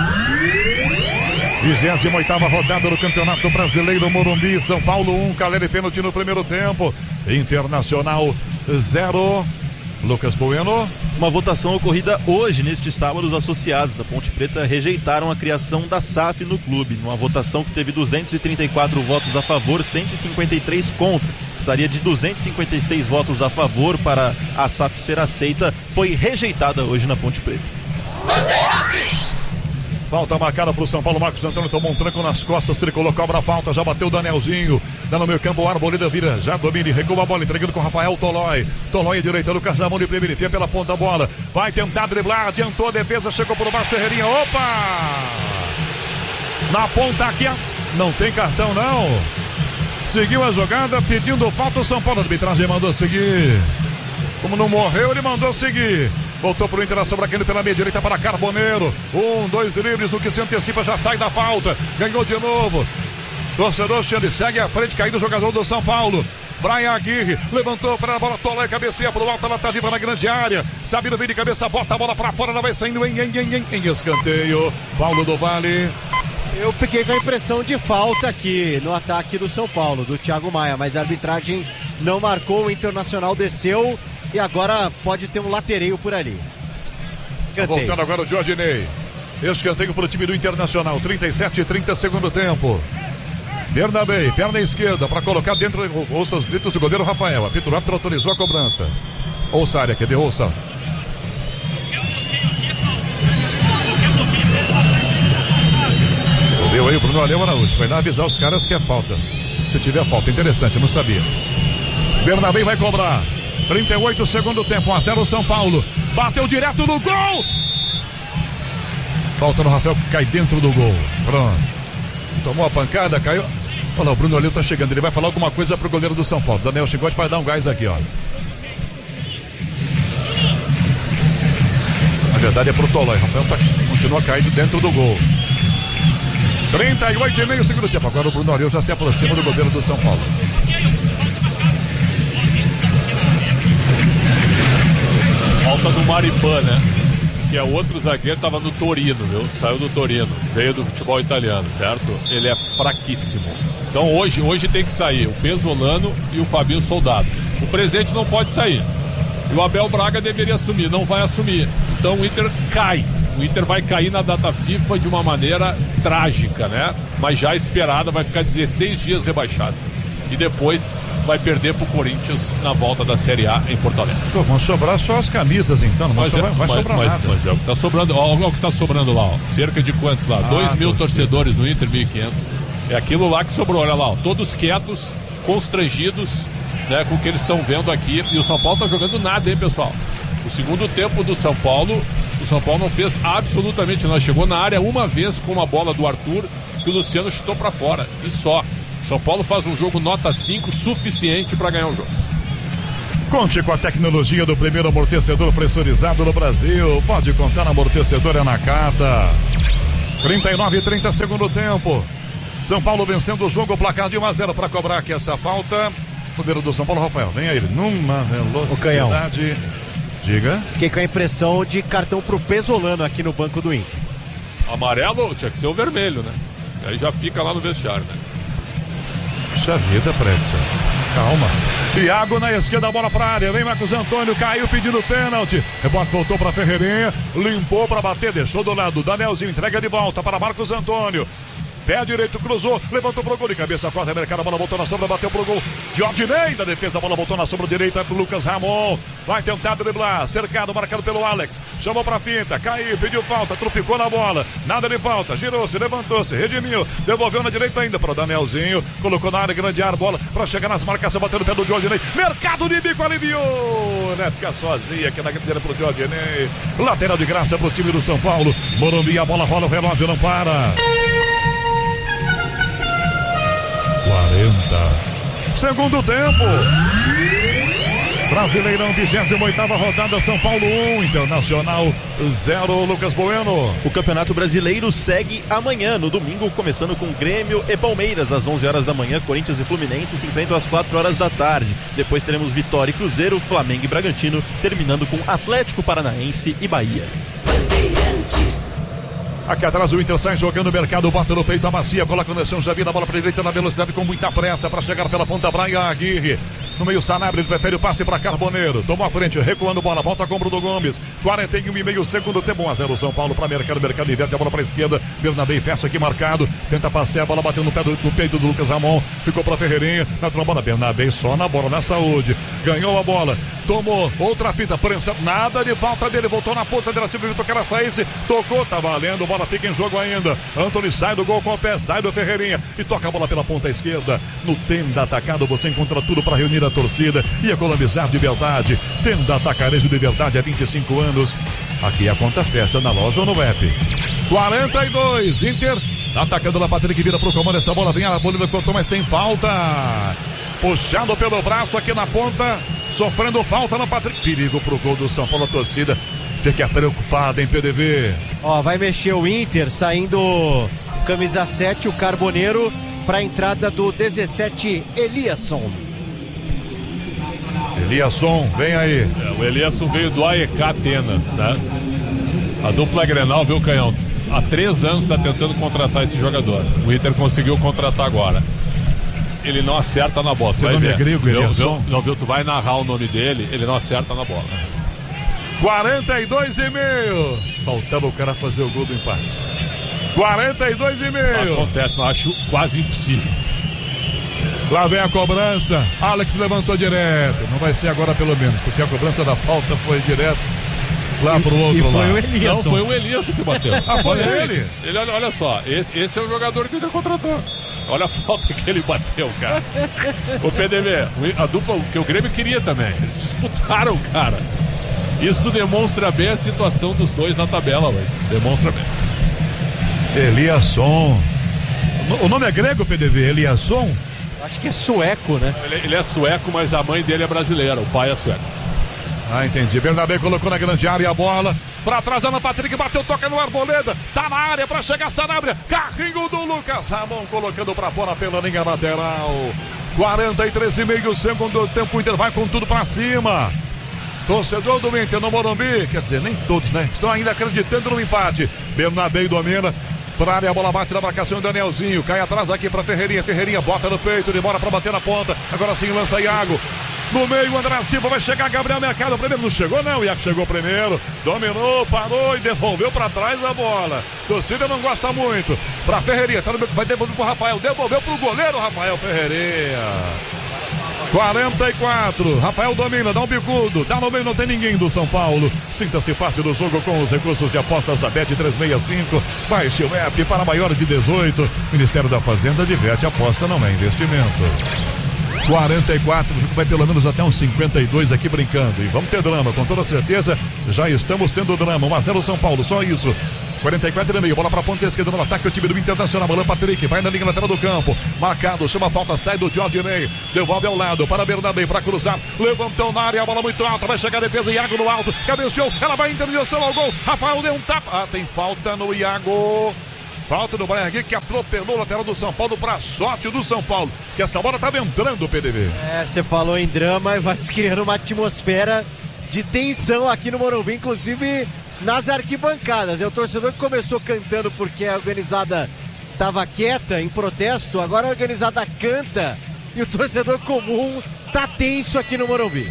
28ª rodada do Campeonato Brasileiro, Morumbi, São Paulo 1, Caleri pênalti no primeiro tempo. Internacional 0. Lucas Bueno. Uma votação ocorrida hoje, neste sábado, os associados da Ponte Preta rejeitaram a criação da SAF no clube. Numa votação que teve 234 votos a favor, 153 contra. Precisaria de 256 votos a favor para a SAF ser aceita. Foi rejeitada hoje na Ponte Preta. Falta marcada pro São Paulo, Marcos Antônio tomou um tranco nas costas, tricolor, cobra a falta, já bateu o Danielzinho, dá no meio campo, o Arboleda vira, já domina e recua a bola, entregando com o Rafael Tolói à direita, Lucas Amon de primeira, enfia pela ponta a bola, vai tentar driblar, adiantou a defesa, chegou por baixo, Ferreirinha, opa! Na ponta aqui, não tem cartão não, seguiu a jogada, pedindo falta o São Paulo, a arbitragem mandou seguir, como não morreu, ele mandou seguir. Voltou para o Internacional, aquele pela meia direita para Carboneiro. 2 dribles, no que se antecipa, já sai da falta. Ganhou de novo. Torcedor Xande segue à frente, caído o jogador do São Paulo. Brian Aguirre levantou para a bola, Tolói, cabeceia para o alto, ela está viva na grande área. Sabino vem de cabeça, bota a bola para fora, ela vai saindo em escanteio. Paulo do Vale. Eu fiquei com a impressão de falta aqui no ataque do São Paulo, do Thiago Maia, mas a arbitragem não marcou, o Internacional desceu. E agora pode ter um latereio por ali. Escanteio. Voltando agora o Jordinei. Escanteio para o time do Internacional. 37-30 segundo tempo. Bernabé, perna esquerda para colocar dentro. Ouça os gritos do goleiro Rafael. A Apito árbitro autorizou a cobrança. Ouça a área, cadê? Ouça. Deu aí o Bruno Aleu Araújo. Foi lá avisar os caras que é falta. Se tiver falta, interessante, eu não sabia. Bernabé vai cobrar. 38 segundo tempo, 1-0 São Paulo. Bateu direto no gol. Falta no Rafael que cai dentro do gol. Pronto. Tomou a pancada, caiu. Olha lá, o Bruno Aleu tá chegando. Ele vai falar alguma coisa pro goleiro do São Paulo. Daniel Chicote vai dar um gás aqui, ó. Na verdade é pro Tolói. Rafael continua caindo dentro do gol. 38,5 segundo tempo. Agora o Bruno Aleu já se aproxima do goleiro do São Paulo. Falta do Maripã, né? Que é outro zagueiro, tava no Torino, viu? Saiu do Torino, veio do futebol italiano, certo? Ele é fraquíssimo. Então hoje tem que sair o Pesolano e o Fabinho Soldado. O presente não pode sair. E o Abel Braga deveria assumir, não vai assumir. Então o Inter cai. O Inter vai cair na data FIFA de uma maneira trágica, né? Mas já esperada, vai ficar 16 dias rebaixado. E depois vai perder pro Corinthians na volta da Série A em Porto Alegre. Pô, vão sobrar só as camisas então, não vai sobrar nada. Mas é o que tá sobrando, olha o que tá sobrando lá, ó. Cerca de quantos lá? 2.000 torcedores no Inter, 1.500. É aquilo lá que sobrou, olha lá, ó. Todos quietos, constrangidos, né, com o que eles estão vendo aqui. E o São Paulo tá jogando nada, hein, pessoal? O segundo tempo do São Paulo, o São Paulo não fez absolutamente nada. Chegou na área uma vez com uma bola do Arthur que o Luciano chutou para fora. E só. São Paulo faz um jogo nota 5 suficiente para ganhar o jogo. Conte com a tecnologia do primeiro amortecedor pressurizado no Brasil. Pode contar na amortecedora Nakata. 39:30 segundo tempo. São Paulo vencendo o jogo, placar de 1-0 para cobrar aqui essa falta. Poder do São Paulo, Rafael. Vem aí, numa velocidade. Diga. Fiquei com a impressão de cartão pro Pesolano aqui no banco do Inter. Amarelo tinha que ser o vermelho, né? Aí já fica lá no vestiário, né? Puxa vida, Pretzel. Calma. Iago na esquerda, bola pra área. Vem Marcos Antônio, caiu pedindo pênalti. Rebote voltou pra Ferreirinha. Limpou pra bater, deixou do lado. Danielzinho entrega de volta para Marcos Antônio. Pé direito, cruzou, levantou pro gol de cabeça, corta, mercado, a bola voltou na sombra, bateu pro gol. Diodinei da defesa, a bola voltou na sombra direita pro Lucas Ramon. Vai tentar driblar, cercado, marcado pelo Alex. Chamou pra finta, caiu, pediu falta, tropicou na bola. Nada de falta, girou-se, levantou-se, redimiu. Devolveu na direita ainda para o Danielzinho. Colocou na área, grande área, bola pra chegar nas marcações, bateu no pé do Diodinei. Mercado de bico, aliviou. Né? Fica sozinho aqui na grande pro Diodinei. Lateral de graça pro time do São Paulo. Morumbi, a bola rola, o relógio não para. 40. Segundo tempo. Brasileirão, 28ª rodada, São Paulo 1, Internacional 0, Lucas Bueno. O Campeonato Brasileiro segue amanhã, no domingo, começando com Grêmio e Palmeiras, às 11 horas da manhã. Corinthians e Fluminense se enfrentam às 4 horas da tarde. Depois teremos Vitória e Cruzeiro, Flamengo e Bragantino, terminando com Atlético Paranaense e Bahia. Aqui atrás o Inter sai jogando o mercado, bota no peito a Macia, coloca o Nelson, já vira a bola para direita na velocidade com muita pressa para chegar pela ponta. Brian Aguirre, no meio Sanabria, prefere o passe para Carboneiro, tomou a frente, recuando bola, volta com o Bruno Gomes. 41,5 segundo tempo, 1-0 São Paulo para mercado inverte a bola para a esquerda, Bernabé fecha aqui marcado, tenta passear, a bola bateu no peito do Lucas Ramon, ficou para Ferreirinha, na trombada, Bernabé só na bola, na saúde, ganhou a bola, tomou outra fita, prensa, nada de falta dele, voltou na ponta dela, Silvio Vitor, que ela saísse, tocou, tá valendo, bola fica em jogo ainda. Antony sai do gol com o pé, sai do Ferreirinha e toca a bola pela ponta esquerda. No Tenda Atacado você encontra tudo para reunir a torcida e economizar de verdade. Tenda Atacarejo de verdade há 25 anos. Aqui a conta fecha na loja ou no app. 42, Inter atacando lá, Patrick vira pro comando, essa bola vem a Bolívia, cortou, mas tem falta. Puxado pelo braço aqui na ponta, sofrendo falta no Patrick. Perigo pro gol do São Paulo, a torcida fica preocupado em PDV. Ó, vai mexer o Inter, saindo camisa 7, o Carboneiro, para a entrada do 17, Eliasson. Eliasson, vem aí. O Eliasson veio do AEK Atenas, tá? A dupla Grenal, viu, Canhão? Há 3 anos está tentando contratar esse jogador. O Inter conseguiu contratar agora. Ele não acerta na bola. Seu nome é grego, Eliasson? Não, viu? Tu vai narrar o nome dele, ele não acerta na bola. 42,5. Faltava o cara fazer o gol do empate. 42,5. Acontece, mas acho quase impossível. Lá vem a cobrança. Alex levantou direto. Não vai ser agora pelo menos, porque a cobrança da falta foi direto lá pro outro lado. Foi o Eliasson. Não, foi o Eliasson que bateu. Foi ele? Olha só, esse é o jogador que ele contratou. Olha a falta que ele bateu, cara. O PDV, a dupla que o Grêmio queria também. Eles disputaram, cara. Isso demonstra bem a situação dos dois na tabela hoje. Demonstra bem. Eliasson. O nome é grego, PDV? Eliasson? Acho que é sueco, né? Ele é sueco, mas a mãe dele é brasileira. O pai é sueco. Ah, entendi. Bernabé colocou na grande área a bola. Pra trás, Ana Patrick bateu, toca no Arboleda. Tá na área pra chegar Sanabria. Carrinho do Lucas Ramon colocando pra fora pela linha lateral. 43,5 segundo tempo. O Inter vai com tudo pra cima. Torcedor do Inter no Morumbi, quer dizer, nem todos, né? Estão ainda acreditando no empate. Bernabé domina. Pra área, a bola bate na marcação, Danielzinho. Cai atrás aqui pra Ferreirinha. Ferreirinha bota no peito, demora pra bater na ponta. Agora sim lança Iago. No meio, André Silva, vai chegar Gabriel Mercado primeiro. Não chegou não, Iago chegou primeiro. Dominou, parou e devolveu pra trás a bola. Torcida não gosta muito. Pra Ferreirinha, tá no meio, vai devolver pro Rafael. Devolveu pro goleiro Rafael Ferreirinha. 44, Rafael domina, dá um bicudo, tá no meio, não tem ninguém do São Paulo. Sinta-se parte do jogo com os recursos de apostas da Bet365. Baixe o app para maiores de 18. Ministério da Fazenda, diverte, aposta não é investimento. 44, vai pelo menos até uns 52 aqui brincando. E vamos ter drama, com toda certeza. Já estamos tendo drama. 1-0 São Paulo, só isso. 44,5, bola pra ponta esquerda no ataque, o time do Internacional. Alan Patrick vai na linha lateral do campo. Marcado, chama a falta, sai do Jorge Ney. Devolve ao lado para Bernabé para cruzar. Levantou na área, a bola muito alta. Vai chegar a defesa, Iago no alto. Cabeceou, ela vai em direção ao gol. Rafael deu um tapa. Tem falta no Iago. Falta do Brian Henrique, que atropelou o lateral do São Paulo para sorte do São Paulo. Que essa bola estava entrando, PDV. Você falou em drama e vai se criando uma atmosfera de tensão aqui no Morumbi, inclusive nas arquibancadas. É o torcedor que começou cantando porque a organizada estava quieta em protesto, agora a organizada canta e o torcedor comum tá tenso aqui no Morumbi.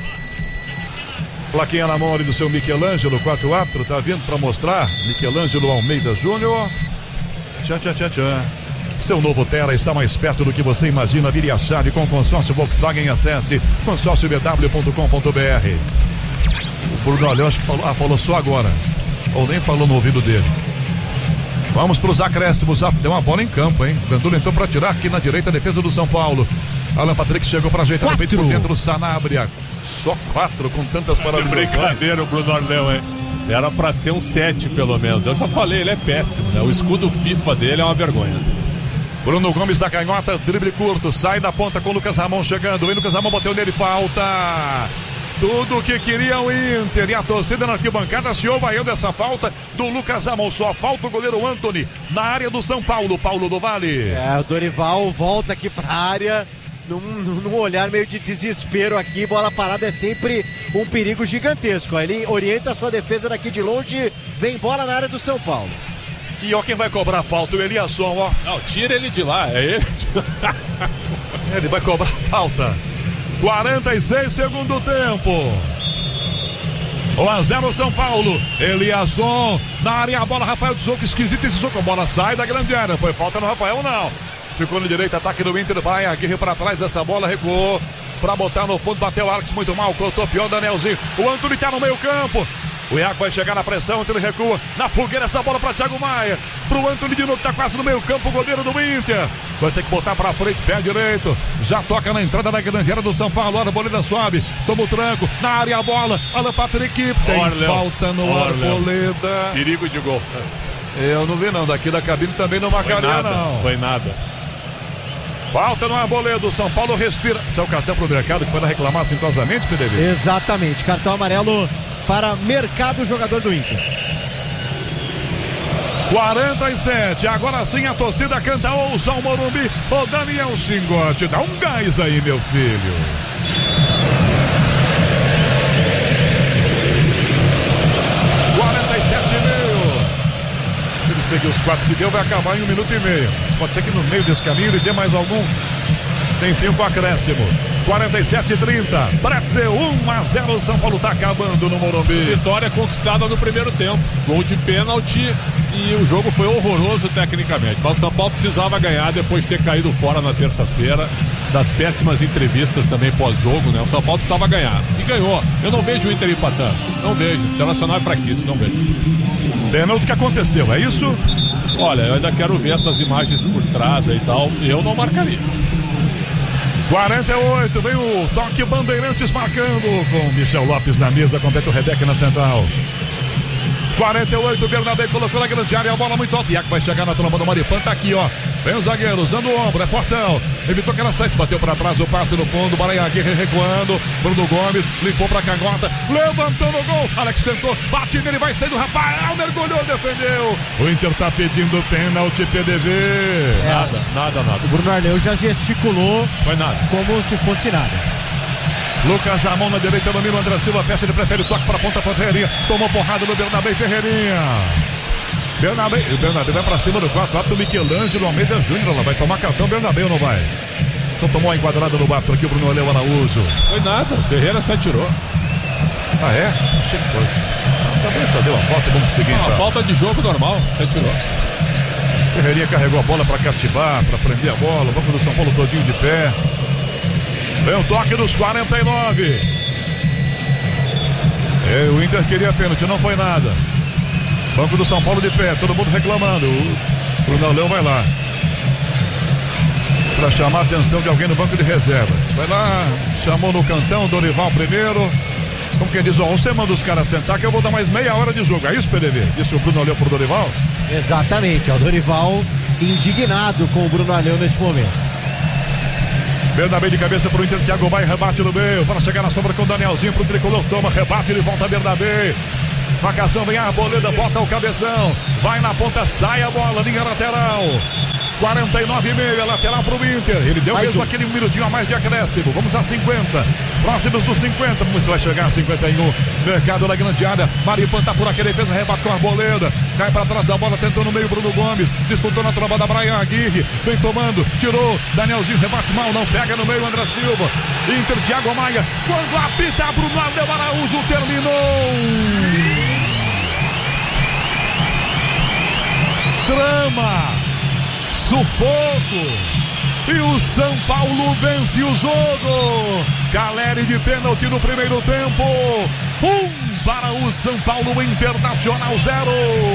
Plaquinha na mão ali do seu Michelangelo, 4 árbitro, tá vindo para mostrar. Michelangelo Almeida Júnior. Tchan, tchan, tchan, tchan. Seu novo Terra está mais perto do que você imagina. Vire a chave com o consórcio Volkswagen. Acesse consórciobw.com.br. O Bruno Alhão acho que falou só agora. Ou nem falou no ouvido dele. Vamos para os acréscimos. Deu uma bola em campo, hein? Gandula entrou para tirar aqui na direita a defesa do São Paulo. Alan Patrick chegou para ajeitar o peito por dentro. Sanabria. Só 4 com tantas paralisações. Brincadeira o Bruno Arleu, hein? Era pra ser um 7 pelo menos. Eu já falei, ele é péssimo, né? O escudo FIFA dele é uma vergonha. Bruno Gomes da canhota, drible curto, sai da ponta com o Lucas Ramon chegando. E Lucas Ramon bateu nele, falta. Tudo que queria o Inter. E a torcida na arquibancada se ovaiando essa falta do Lucas Ramon. Só falta o goleiro Antony na área do São Paulo. Paulo do Vale. O Dorival volta aqui pra área. Num olhar meio de desespero aqui, bola parada é sempre um perigo gigantesco. Ele orienta a sua defesa daqui de longe, vem bola na área do São Paulo. E ó, quem vai cobrar falta? O Eliasson, ó. Não, tira ele de lá, é ele. Ele vai cobrar falta. 46 segundo tempo. 1-0 São Paulo. Eliasson na área, a bola, Rafael de soco, esquisito esse soco. A bola sai da grande área. Foi falta no Rafael, não. Ficou no direito, ataque do Inter, vai Aguirre para trás, essa bola recuou para botar no fundo, bateu o Alex muito mal, cortou pior, Danielzinho. O Antony tá no meio campo. O Iago vai chegar na pressão, então ele recua na fogueira, essa bola para Thiago Maia. Pro Antony de novo, tá quase no meio campo, o goleiro do Inter. Vai ter que botar para frente, pé direito. Já toca na entrada da grande área do São Paulo. A Arboleda sobe, toma o tranco, na área a bola. Alan Patrick, tem falta no Arboleda. Perigo de gol. Eu não vi não, daqui da cabine também não marcaria não. Foi nada. Falta no Arboleda, o São Paulo respira. Esse é o cartão pro Mercado que foi reclamar assintosamente, PDV? Exatamente, cartão amarelo para Mercado, jogador do Inter. 47, agora sim a torcida canta, ouça o Morumbi. Ô Daniel Singotti, dá um gás aí, meu filho. Se ele seguir os 4 que deu, vai acabar em 1 minuto e meio. Pode ser que no meio desse caminho ele dê mais algum tempinho com acréscimo. 47-30, Pretzel 1-0, São Paulo tá acabando no Morumbi. Vitória conquistada no primeiro tempo, gol de pênalti e o jogo foi horroroso tecnicamente. Mas o São Paulo precisava ganhar depois de ter caído fora na terça-feira, das péssimas entrevistas também pós-jogo, né? O São Paulo precisava ganhar e ganhou. Eu não vejo o Inter empatando, não vejo. O Internacional é fraquíssimo, não vejo. Pênalti que aconteceu, é isso? Olha, eu ainda quero ver essas imagens por trás e tal, eu não marcaria. 48, vem o toque Bandeirantes marcando com Michel Lopes na mesa, completa o Rebeca na central. 48, Bernabé colocou na grande área, a bola muito alta. Iago vai chegar na tromba do Maripan, tá aqui, ó. Vem o zagueiro, usando o ombro, é fortão. Evitou que ela saísse, bateu pra trás, o passe no fundo, Brian Aguirre recuando. Bruno Gomes, limpou pra canhota, levantou no gol. Alex tentou, bate nele, vai sair do Rafael, mergulhou, defendeu. O Inter tá pedindo pênalti, PDV. Nada. O Bruno Arleu já gesticulou. Foi nada. Como se fosse nada. Lucas Ramon na direita, domina o André Silva, fecha, ele prefere o toque para a ponta para Ferreirinha. Tomou porrada no Bernabé e Ferreirinha. O Bernabé vai para cima do 4 do Michelangelo Almeida Júnior. Ela vai tomar cartão, Bernabé ou não vai? Então tomou a enquadrada no bato aqui o Bruno Aleu Araújo. Foi nada, Ferreira se atirou. Ah, é? Achei que fosse. Também só deu a falta, vamos pro seguinte. Uma falta de jogo normal, se atirou. Ferreirinha carregou a bola para cativar, para prender a bola. Vamos do São Paulo todinho de pé. Vem o toque dos 49. O Inter queria pênalti, não foi nada. Banco do São Paulo de pé, todo mundo reclamando. O Bruno Leão vai lá. para chamar a atenção de alguém no banco de reservas. Vai lá, chamou no cantão, Dorival primeiro. Como quem diz, você manda os caras sentar que eu vou dar mais meia hora de jogo. É isso, PDV? Disse o Bruno Aleu pro Dorival? Exatamente, o Dorival indignado com o Bruno Aleu neste momento. Bernabé de cabeça pro Inter, Thiago Maia, rebate no meio, para chegar na sombra com o Danielzinho pro tricolor, toma, rebate, ele volta Bernabé. Marcação, vem a Arboleda, bota o cabeção, vai na ponta, sai a bola, linha lateral. 49,5, lateral pro Inter. Ele deu mesmo aquele minutinho a mais de acréscimo. Vamos a 50. Próximos dos 50. Você vai chegar a 51. Mercado da grande área. Maripan tá por aqui. Defesa, rebate com a Arboleda. Cai pra trás da bola. Tentou no meio Bruno Gomes. Disputou na trombada Brian Aguirre. Vem tomando. Tirou. Danielzinho rebate mal. Não pega no meio André Silva. Inter, Thiago Maia. Quando apita Bruno Aleu Araújo. Terminou. Drama. Sufoco, e o São Paulo vence o jogo. Caleri de pênalti no primeiro tempo. 1 para o São Paulo, Internacional 0.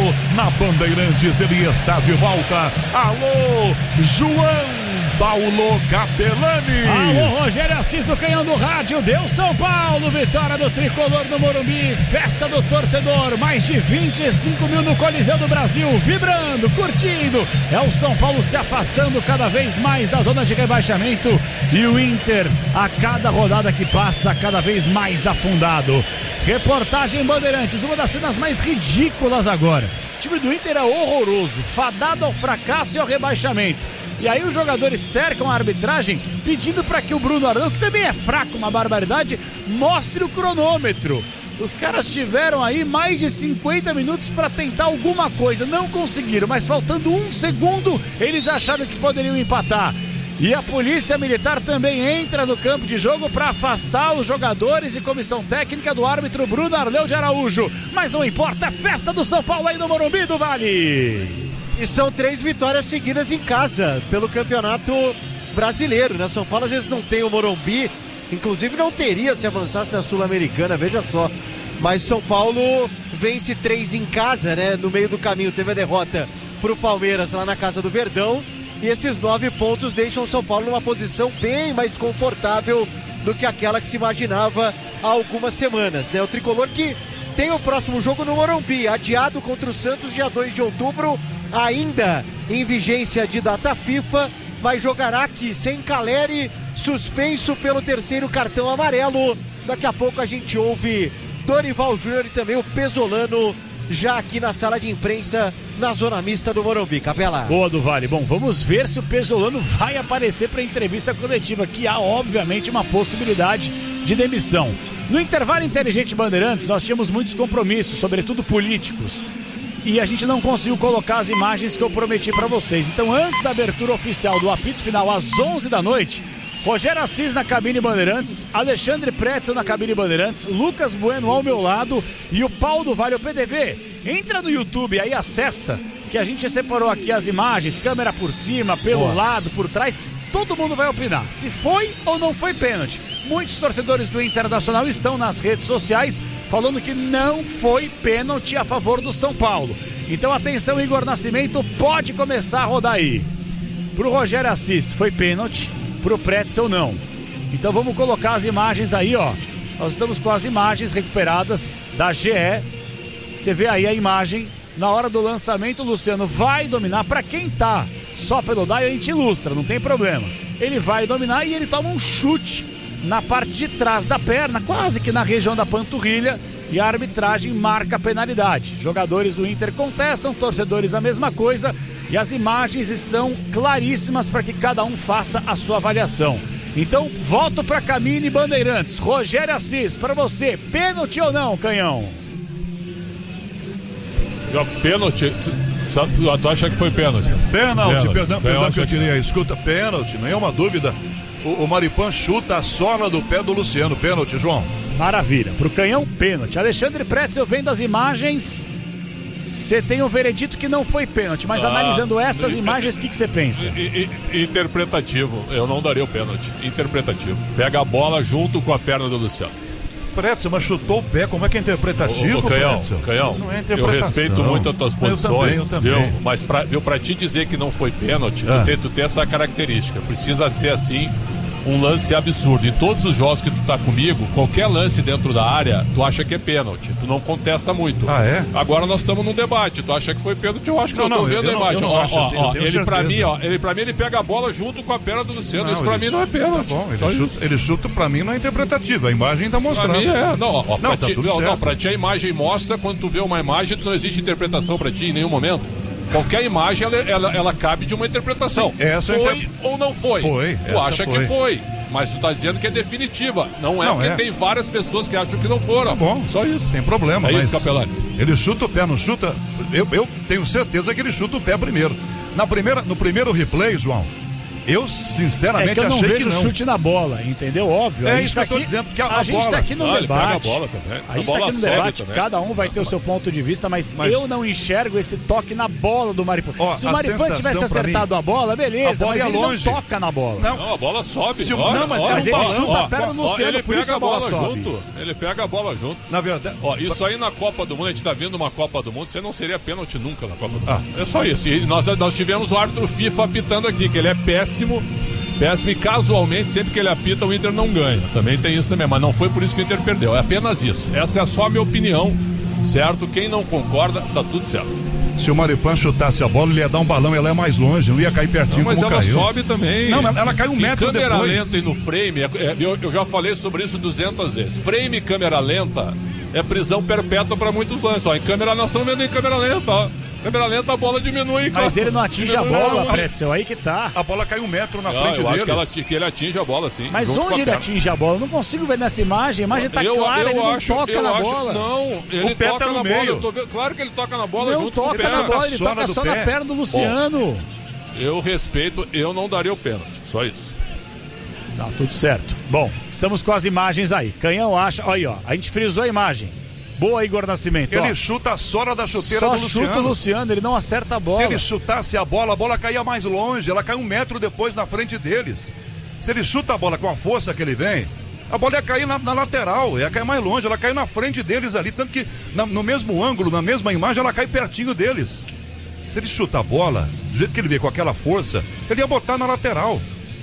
Na Bandeirantes ele está de volta. Alô, João Paulo Capelani. Alô, Rogério Assis, o canhão do rádio. Deu São Paulo, vitória do tricolor no Morumbi. Festa do torcedor, mais de 25 mil no Coliseu do Brasil, vibrando, curtindo. É o São Paulo se afastando cada vez mais da zona de rebaixamento e o Inter, a cada rodada que passa, cada vez mais afundado. Reportagem Bandeirantes, uma das cenas mais ridículas agora. O time do Inter é horroroso, fadado ao fracasso e ao rebaixamento. E aí os jogadores cercam a arbitragem pedindo para que o Bruno Arão, que também é fraco, uma barbaridade, mostre o cronômetro. Os caras tiveram aí mais de 50 minutos para tentar alguma coisa, não conseguiram, mas faltando 1 segundo eles acharam que poderiam empatar. E a polícia militar também entra no campo de jogo para afastar os jogadores e comissão técnica do árbitro Bruno Arleu de Araújo. Mas não importa, é festa do São Paulo aí no Morumbi do Vale. E são 3 vitórias seguidas em casa pelo Campeonato Brasileiro, né? São Paulo às vezes não tem o Morumbi, inclusive não teria se avançasse na Sul-Americana, veja só. Mas São Paulo vence 3 em casa, né? No meio do caminho teve a derrota pro Palmeiras lá na casa do Verdão. E esses 9 pontos deixam o São Paulo numa posição bem mais confortável do que aquela que se imaginava há algumas semanas, né? O tricolor que tem o próximo jogo no Morumbi, adiado contra o Santos dia 2 de outubro, ainda em vigência de data FIFA, mas jogará aqui sem Caleri, suspenso pelo 3º cartão amarelo. Daqui a pouco a gente ouve Dorival Júnior e também o Pesolano já aqui na sala de imprensa na zona mista do Morumbi. Capela. Boa do Vale. Bom, vamos ver se o Pesolano vai aparecer para a entrevista coletiva, que há obviamente uma possibilidade de demissão. No intervalo inteligente Bandeirantes nós tínhamos muitos compromissos, sobretudo políticos, e a gente não conseguiu colocar as imagens que eu prometi para vocês. Então, antes da abertura oficial do apito final às 11 da noite, Rogério Assis na cabine Bandeirantes, Alexandre Pretzel na cabine Bandeirantes, Lucas Bueno ao meu lado e o Paulo do Vale, o PDV. Entra no YouTube aí, acessa, que a gente separou aqui as imagens, câmera por cima, pelo lado, por trás. Todo mundo vai opinar se foi ou não foi pênalti. Muitos torcedores do Internacional estão nas redes sociais falando que não foi pênalti a favor do São Paulo. Então atenção, Igor Nascimento, pode começar a rodar aí. Pro Rogério Assis foi pênalti, pro Pretzel não. Então vamos colocar as imagens aí, ó. Nós estamos com as imagens recuperadas da GE. Você vê aí a imagem. Na hora do lançamento, o Luciano vai dominar. Para quem tá só pelo dial, a gente ilustra, não tem problema. Ele vai dominar e ele toma um chute na parte de trás da perna, quase que na região da panturrilha, e a arbitragem marca a penalidade. Jogadores do Inter contestam, torcedores a mesma coisa, e as imagens estão claríssimas para que cada um faça a sua avaliação. Então, volto para a cabine Bandeirantes. Rogério Assis, para você, pênalti ou não, Canhão? Pênalti? Tu acha que foi pênalti? Pênalti, perdão que eu tirei a escuta. Pênalti, nenhuma dúvida. O Maripan chuta a sola do pé do Luciano. Pênalti, João. Maravilha. Pro Canhão, pênalti. Alexandre Pretzel, vendo as imagens, você tem um veredito que não foi pênalti, mas analisando essas imagens, o que você pensa? Interpretativo. Eu não daria o pênalti. Interpretativo. Pega a bola junto com a perna do Luciano. Pretzel, mas chutou o pé, como é que é interpretativo, Canhão, não é eu respeito muito as tuas posições, eu também. viu? Mas pra te dizer que não foi pênalti, tu tem essa característica, precisa ser assim, um lance absurdo. Em todos os jogos que tu tá comigo, qualquer lance dentro da área, tu acha que é pênalti, tu não contesta muito. Ah, é? Agora nós estamos num debate, tu acha que foi pênalti, eu acho que eu tô vendo a imagem. Ele pra mim, ele pega a bola junto com a perna do Luciano, isso pra mim não é pênalti. Tá bom, ele chuta pra mim não é interpretativo, a imagem tá mostrando. Pra mim é, pra ti a imagem mostra, quando tu vê uma imagem, não existe interpretação pra ti em nenhum momento. Qualquer imagem, ela cabe de uma interpretação. Foi ou não foi? Foi. Tu acha que foi, mas tu tá dizendo que é definitiva. Não é porque tem várias pessoas que acham que não foram. Tá bom, só isso. Tem problema. É isso, Capelanes. Ele chuta o pé, não chuta? Eu tenho certeza que ele chuta o pé primeiro. No primeiro replay, João, eu sinceramente achei que não. É que eu não vejo chute na bola, entendeu? Óbvio. É isso que eu tô dizendo, porque a gente tá aqui no debate. A bola também. A gente tá aqui no debate, cada um vai ter o seu ponto de vista, mas eu não enxergo esse toque na bola do Maripan. Se o Maripan tivesse acertado a bola, beleza, mas ele não toca na bola. Não, a bola sobe. Mas ele chuta a perna no Luciano, por isso a bola sobe. Ele pega a bola junto. Na verdade... Isso aí na Copa do Mundo, a gente tá vendo uma Copa do Mundo, você não seria pênalti nunca na Copa do Mundo. É só isso. E nós tivemos o árbitro FIFA apitando aqui, que ele é péssimo e casualmente, sempre que ele apita, o Inter não ganha. Também tem isso também, mas não foi por isso que o Inter perdeu. É apenas isso. Essa é só a minha opinião, certo? Quem não concorda, tá tudo certo. Se o Maripan chutasse a bola, ele ia dar um balão, ela é mais longe, não ia cair pertinho, mas ela caiu. Sobe também. Não, ela cai um metro depois. Câmera lenta e no frame, eu já falei sobre isso 200 vezes. Frame e câmera lenta é prisão perpétua para muitos lances. Em câmera, nós estamos vendo em câmera lenta, ó. Câmera lenta, a bola diminui. Mas ele não atinge a bola, Pretzel, aí que tá. A bola cai um metro na frente deles. Eu acho que ele atinge a bola, sim. Mas onde ele atinge a bola? Eu não consigo ver nessa imagem. A imagem tá clara, ele não toca na bola. Não, ele toca na bola. Claro que ele toca na bola junto com o pé. Não toca na bola, ele toca só na perna do Luciano. Eu respeito, eu não daria o pênalti. Só isso. Tá, tudo certo. Bom, estamos com as imagens aí. Canhão acha... Olha aí, ó. A gente frisou a imagem. Boa, Igor Nascimento. Ele chuta a sola da chuteira do Luciano. Só chuta o Luciano, ele não acerta a bola. Se ele chutasse a bola caía mais longe, ela cai um metro depois na frente deles. Se ele chuta a bola com a força que ele vem, a bola ia cair na lateral, ia cair mais longe, ela cai na frente deles ali, tanto que no mesmo ângulo, na mesma imagem, ela cai pertinho deles. Se ele chuta a bola, do jeito que ele vê com aquela força, ele ia botar na lateral.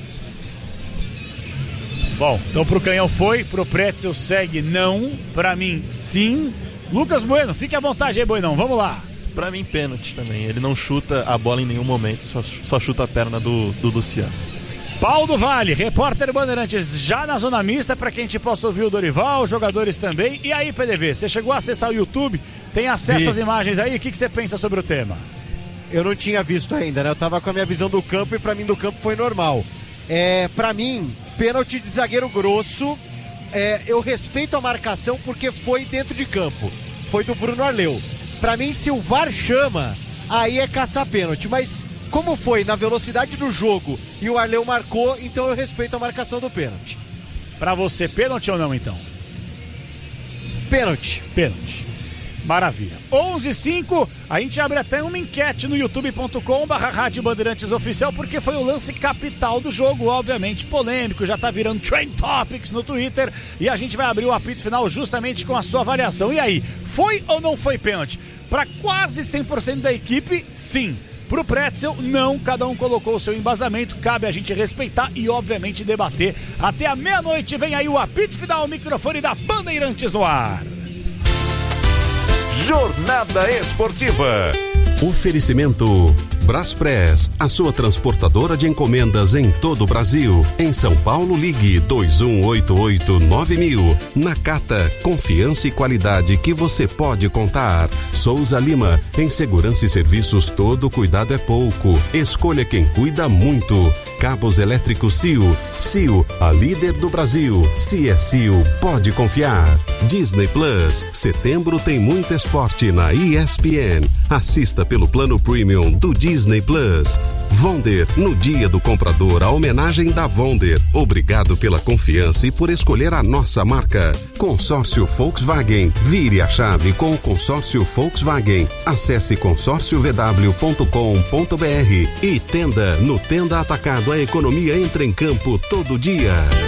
Bom, então pro Canhão foi, pro Pretzel segue não, pra mim sim. Lucas Bueno, fique à vontade aí, Buenão, vamos lá. Pra mim, pênalti também, ele não chuta a bola em nenhum momento, só chuta a perna do Luciano. Paulo do Vale, repórter Bandeirantes, já na zona mista, pra que a gente possa ouvir o Dorival, os jogadores também. E aí, PDV, você chegou a acessar o YouTube, tem acesso às imagens aí, o que você pensa sobre o tema? Eu não tinha visto ainda, né? Eu tava com a minha visão do campo e pra mim do campo foi normal. Pra mim, pênalti de zagueiro grosso, eu respeito a marcação porque foi dentro de campo, foi do Bruno Arleu. Pra mim, se o VAR chama, aí é caçar pênalti, mas como foi na velocidade do jogo e o Arleu marcou, então eu respeito a marcação do pênalti. Pra você, pênalti ou não, então? Pênalti. Maravilha. 11:05, a gente abre até uma enquete no youtube.com/Rádio Bandeirantes Oficial, porque foi o lance capital do jogo, obviamente polêmico, já tá virando Trend Topics no Twitter, e a gente vai abrir o apito final justamente com a sua avaliação. E aí, foi ou não foi pênalti? Para quase 100% da equipe, sim. Pro Pretzel, não, cada um colocou o seu embasamento, cabe a gente respeitar e obviamente debater. Até a meia-noite vem aí o apito final, o microfone da Bandeirantes no ar. Jornada Esportiva. Oferecimento Braspress, a sua transportadora de encomendas em todo o Brasil. Em São Paulo, ligue 2188-9000. Nakata, confiança e qualidade que você pode contar. Souza Lima, em segurança e serviços todo cuidado é pouco. Escolha quem cuida muito. Cabos elétricos CIO. CIO, a líder do Brasil. Se é CIO, pode confiar. Disney Plus, setembro tem muito esporte na ESPN. Assista pelo plano premium do Disney Plus. Vonder, no dia do comprador, a homenagem da Vonder. Obrigado pela confiança e por escolher a nossa marca. Consórcio Volkswagen, vire a chave com o consórcio Volkswagen. Acesse consórciovw.com.br e Tenda, no Tenda Atacado, a economia entra em campo todo dia.